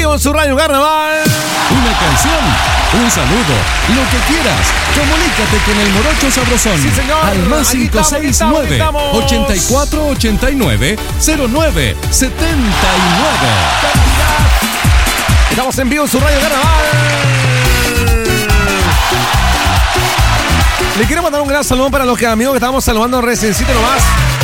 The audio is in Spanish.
vivo en su Radio Carnaval. Una canción, un saludo, lo que quieras. Comunícate con el Morocho Sabrosón. Sí, señor. Al más Aquí estamos, 569 8489 0979. Estamos en vivo en su Radio Carnaval. Le quiero mandar un gran saludo para los amigos que estamos saludando reciencito nomás.